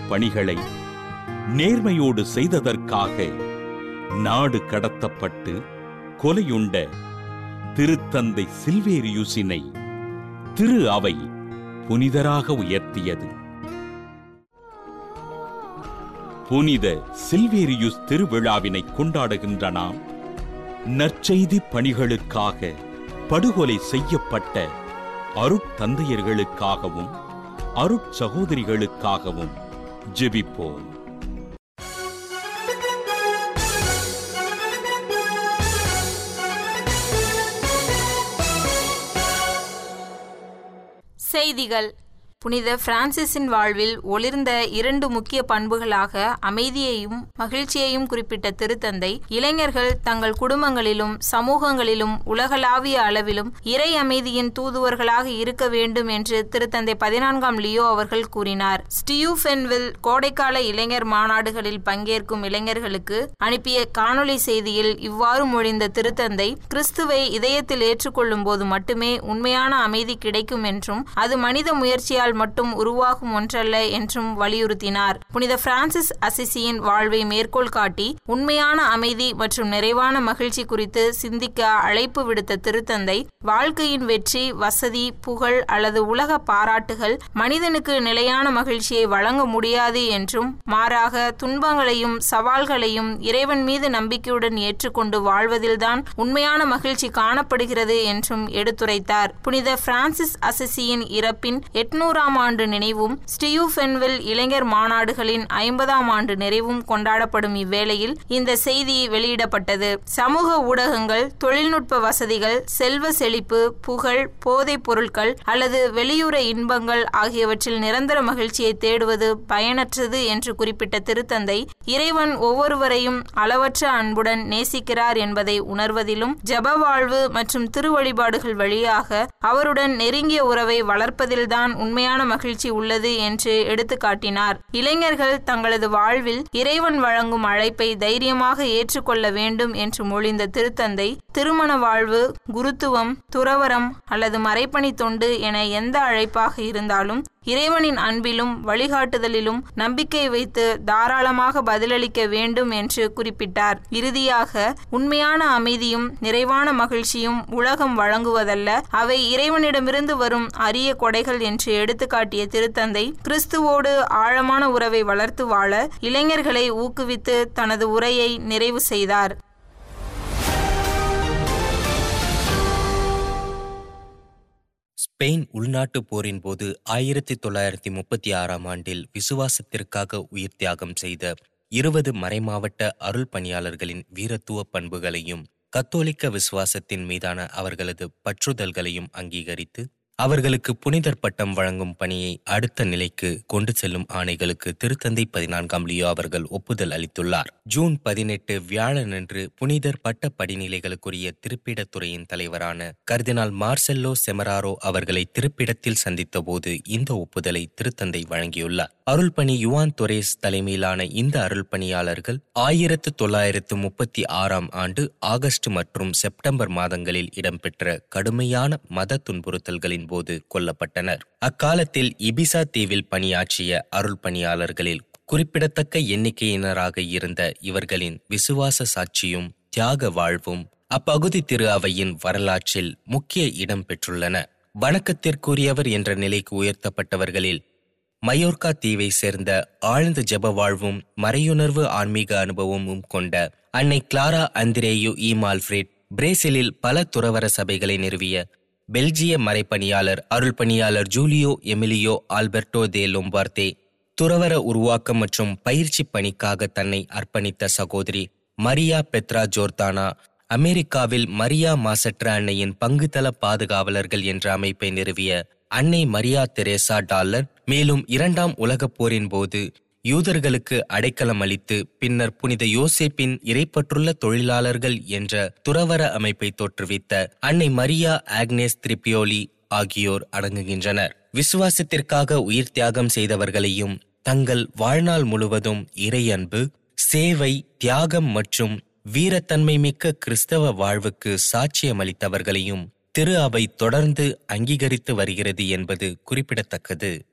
பணிகளை நேர்மையோடு செய்ததற்காக நாடு கடத்தப்பட்டு கொலையுண்ட திருத்தந்தை சில்வேரியுஸினை திரு அவை புனிதராக உயர்த்தியது. புனித சில்வேரியுஸ் திருவிழாவினை கொண்டாடுகின்ற நாம் நற்செய்தி பணிகளுக்காக படுகொலை செய்யப்பட்ட அருட்தந்தையர்களுக்காகவும் அருட்சகோதரிகளுக்காகவும் ஜெபிப்போம். செய்திகள். புனித பிரான்சிஸின் வாழ்வில் ஒளிர்ந்த 2 முக்கிய பண்புகளாக அமைதியையும் மகிழ்ச்சியையும் குறிப்பிட்ட திருத்தந்தை, இளைஞர்கள் தங்கள் குடும்பங்களிலும் சமூகங்களிலும் உலகளாவிய அளவிலும் இறை அமைதியின் தூதுவர்களாக இருக்க வேண்டும் என்று திருத்தந்தை 14ஆம் லியோ அவர்கள் கூறினார். ஸ்டியூஃபென்வில் கோடைக்கால இளைஞர் மாநாடுகளில் பங்கேற்கும் இளைஞர்களுக்கு அனுப்பிய காணொலி செய்தியில் இவ்வாறு மொழிந்த திருத்தந்தை, கிறிஸ்துவை இதயத்தில் ஏற்றுக்கொள்ளும் போது மட்டுமே உண்மையான அமைதி கிடைக்கும் என்றும் அது மனித முயற்சியால் மட்டும் உருவாகும் ஒன்றல்ல என்றும் வலியுறுத்தினார். புனித பிரான்சிஸ் அசிசியின் வாழ்வை மேற்கோள் காட்டி உண்மையான அமைதி மற்றும் நிறைவான மகிழ்ச்சி குறித்து சிந்திக்க அழைப்பு விடுத்த திருத்தந்தை, வாழ்க்கையின் வெற்றி, வசதி, புகழ் அல்லது உலக பாராட்டுகள் மனிதனுக்கு நிலையான மகிழ்ச்சியை வழங்க முடியாது என்றும், மாறாக துன்பங்களையும் சவால்களையும் இறைவன் மீது நம்பிக்கையுடன் ஏற்றுக்கொண்டு வாழ்வதில்தான் உண்மையான மகிழ்ச்சி காணப்படுகிறது என்றும் எடுத்துரைத்தார். புனித பிரான்சிஸ் அசிசியின் இறப்பின் 800ஆம் ஆண்டு நினைவும் ஸ்டியூஃபென்வில் இளைஞர் மாநாடுகளின் 50ஆம் ஆண்டு நிறைவும் கொண்டாடப்படும் இவ்வேளையில் இந்த செய்தி வெளியிடப்பட்டது. சமூக ஊடகங்கள், தொழில்நுட்ப வசதிகள், செல்வ செழிப்பு, புகழ், போதைப் பொருட்கள் அல்லது வெளியுற இன்பங்கள் ஆகியவற்றில் நிரந்தர மகிழ்ச்சியை தேடுவது பயனற்றது என்று குறிப்பிட்ட திருத்தந்தை, இறைவன் ஒவ்வொருவரையும் அளவற்ற அன்புடன் நேசிக்கிறார் என்பதை உணர்வதிலும் ஜெப வாழ்வு மற்றும் திருவழிபாடுகள் வழியாக அவருடன் நெருங்கிய உறவை வளர்ப்பதில்தான் உண்மையான மகிழ்ச்சி உள்ளது என்று எடுத்து காட்டினார். இளைஞர்கள் தங்களது வாழ்வில் இறைவன் வழங்கும் அழைப்பை தைரியமாக ஏற்றுக்கொள்ள வேண்டும் என்று மொழிந்த திருத்தந்தை, திருமண வாழ்வு, குருத்துவம், துறவரம் அல்லது மறைப்பணி தொண்டு என எந்த அழைப்பாக இருந்தாலும் இறைவனின் அன்பிலும் வழிகாட்டுதலிலும் நம்பிக்கை வைத்து தாராளமாக பதிலளிக்க வேண்டும் என்று குறிப்பிட்டார். இறுதியாக, உண்மையான அமைதியும் நிறைவான மகிழ்ச்சியும் உலகம் வழங்குவதல்ல, அவை இறைவனிடமிருந்து வரும் அரிய கொடைகள் என்று எடுத்துக்காட்டிய திருத்தந்தை, கிறிஸ்துவோடு ஆழமான உறவை வளர்த்து வாழ இளைஞர்களை ஊக்குவித்து தனது உரையை நிறைவு செய்தார். ஸ்பெயின் உள்நாட்டு போரின் போது 1936ஆம் ஆண்டில் விசுவாசத்திற்காக உயிர் தியாகம் செய்த 20 மறைமாவட்ட அருள் பணியாளர்களின் வீரத்துவ பண்புகளையும் கத்தோலிக்க விசுவாசத்தின் மீதான அவர்களது பற்றுதல்களையும் அங்கீகரித்து அவர்களுக்கு புனிதர் பட்டம் வழங்கும் பணியை அடுத்த நிலைக்கு கொண்டு செல்லும் ஆணைகளுக்கு திருத்தந்தை 14ஆம் லியோ அவர்கள் ஒப்புதல் அளித்துள்ளார். ஜூன் 18 வியாழனன்று புனிதர் பட்ட படிநிலைகளுக்குரிய திருப்பிடத்துறையின் தலைவரான கர்தினால் மார்செல்லோ செமராரோ அவர்களை திருப்பிடத்தில் சந்தித்த போது இந்த ஒப்புதலை திருத்தந்தை வழங்கியுள்ளார். அருள்பணி யுவான் தொரேஸ் தலைமையிலான இந்த அருள் பணியாளர்கள் 1936ஆம் ஆண்டு ஆகஸ்ட் மற்றும் செப்டம்பர் மாதங்களில் இடம்பெற்ற கடுமையான மத துன்புறுத்தல்களின் போது கொல்லப்பட்டனர். அக்காலத்தில் இபிசா தீவில் பணியாற்றிய அருள் பணியாளர்களில் குறிப்பிடத்தக்க எண்ணிக்கையினராக இருந்த இவர்களின் விசுவாச சாட்சியும் தியாக வாழ்வும் அப்பகுதி திரு அவையின் வரலாற்றில் முக்கிய இடம் பெற்றுள்ளன. வணக்கத்திற்குரியவர் என்ற நிலைக்கு உயர்த்தப்பட்டவர்களில் மயோர்கா தீவை சேர்ந்த ஆழ்ந்த ஜெப வாழ்வும் மறையுணர்வு ஆன்மீக அனுபவமும் கொண்ட அன்னை கிளாரா அந்திரேயு இ மால்ஃபிரேட், பிரேசிலில் பல துறவர சபைகளை நிறுவிய பெல்ஜிய மறைப்பணியாளர் அருள் பணியாளர் ஜூலியோ எமிலியோ ஆல்பர்டோ தே லொம்பார்தே, துறவர உருவாக்கம் மற்றும் பயிற்சி பணிக்காக தன்னை அர்ப்பணித்த சகோதரி மரியா பெத்ரா ஜோர்தானா, அமெரிக்காவில் மரியா மாசற்ற அன்னையின் பங்குதள பாதுகாவலர்கள் என்ற அமைப்பை நிறுவிய அன்னை மரியா தெரேசா டாலர், மேலும் 2ஆம் உலகப் போரின் போது யூதர்களுக்கு அடைக்கலம் அளித்து பின்னர் புனித யோசேப்பின் இறைப்பற்றுள்ள தொழிலாளர்கள் என்ற துறவர அமைப்பை தோற்றுவித்த அன்னை மரியா ஆக்னேஸ் திரிபியோலி ஆகியோர் அடங்குகின்றனர். விசுவாசத்திற்காக உயிர் தியாகம் செய்தவர்களையும் தங்கள் வாழ்நாள் முழுவதும் இறையன்பு, சேவை, தியாகம் மற்றும் வீரத்தன்மை மிக்க கிறிஸ்தவ வாழ்வுக்கு சாட்சியமளித்தவர்களையும் திரு அவை தொடர்ந்து அங்கீகரித்து வருகிறது என்பது குறிப்பிடத்தக்கது.